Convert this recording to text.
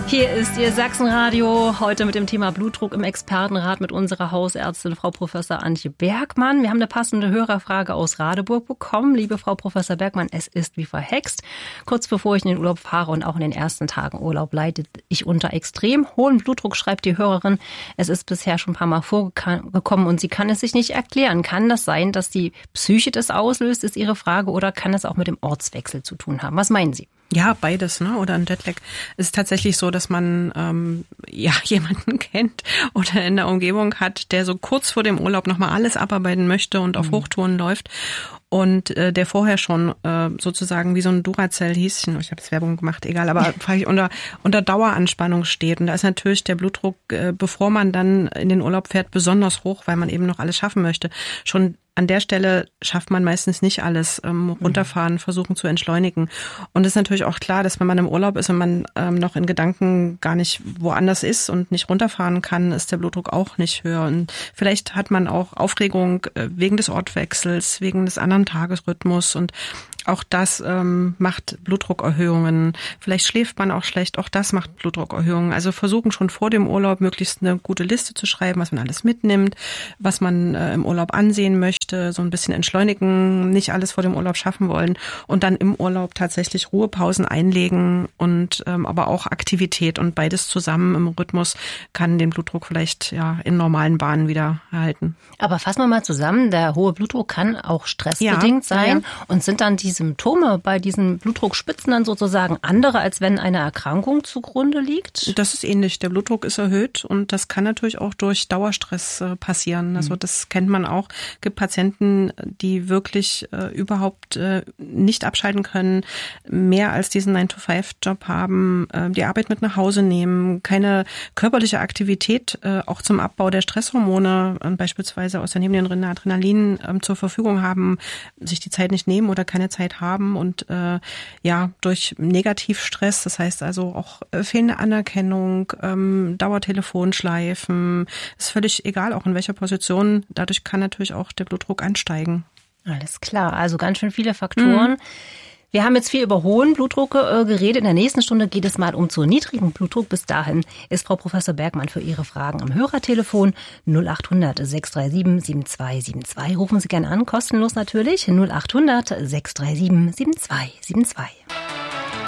Hier ist Ihr Sachsenradio, heute mit dem Thema Blutdruck im Expertenrat mit unserer Hausärztin Frau Professor Antje Bergmann. Wir haben eine passende Hörerfrage aus Radeburg bekommen. Liebe Frau Professor Bergmann, es ist wie verhext. Kurz bevor ich in den Urlaub fahre und auch in den ersten Tagen Urlaub leide ich unter extrem hohen Blutdruck, schreibt die Hörerin. Es ist bisher schon ein paar Mal vorgekommen und sie kann es sich nicht erklären. Kann das sein, dass die Psyche das auslöst, ist ihre Frage, oder kann es auch mit dem Ortswechsel zu tun haben? Was meinen Sie? Ja, beides, ne? Oder ein Jetlag. Es ist tatsächlich so, dass man jemanden kennt oder in der Umgebung hat, der so kurz vor dem Urlaub nochmal alles abarbeiten möchte und auf Hochtouren läuft. Und der vorher schon sozusagen wie so ein Duracell-Häschen, ich habe jetzt Werbung gemacht, egal, aber unter Daueranspannung steht. Und da ist natürlich der Blutdruck, bevor man dann in den Urlaub fährt, besonders hoch, weil man eben noch alles schaffen möchte. Schon an der Stelle schafft man meistens nicht alles. Runterfahren, versuchen zu entschleunigen. Und es ist natürlich auch klar, dass wenn man im Urlaub ist und man noch in Gedanken gar nicht woanders ist und nicht runterfahren kann, ist der Blutdruck auch nicht höher. Und vielleicht hat man auch Aufregung wegen des Ortwechsels, wegen des anderen Tagesrhythmus, und auch das macht Blutdruckerhöhungen. Vielleicht schläft man auch schlecht, auch das macht Blutdruckerhöhungen. Also versuchen schon vor dem Urlaub möglichst eine gute Liste zu schreiben, was man alles mitnimmt, was man im Urlaub ansehen möchte, so ein bisschen entschleunigen, nicht alles vor dem Urlaub schaffen wollen und dann im Urlaub tatsächlich Ruhepausen einlegen und aber auch Aktivität, und beides zusammen im Rhythmus kann den Blutdruck vielleicht in normalen Bahnen wieder erhalten. Aber fassen wir mal zusammen, der hohe Blutdruck kann auch stressbedingt sein. Und sind dann die Symptome bei diesen Blutdruckspitzen dann sozusagen andere, als wenn eine Erkrankung zugrunde liegt? Das ist ähnlich. Der Blutdruck ist erhöht und das kann natürlich auch durch Dauerstress passieren. Also das kennt man auch. Es gibt Patienten, die wirklich überhaupt nicht abschalten können, mehr als diesen 9-to-5-Job haben, die Arbeit mit nach Hause nehmen, keine körperliche Aktivität auch zum Abbau der Stresshormone, beispielsweise aus der Nebennierenrinde Adrenalin zur Verfügung haben, sich die Zeit nicht nehmen oder keine Zeit haben und durch Negativstress, das heißt also auch fehlende Anerkennung, Dauertelefonschleifen, ist völlig egal, auch in welcher Position. Dadurch kann natürlich auch der Blutdruck ansteigen. Alles klar, also ganz schön viele Faktoren. Wir haben jetzt viel über hohen Blutdruck geredet. In der nächsten Stunde geht es mal um zu niedrigen Blutdruck. Bis dahin ist Frau Professor Bergmann für Ihre Fragen am Hörertelefon 0800 637 7272. Rufen Sie gerne an, kostenlos natürlich, 0800 637 7272.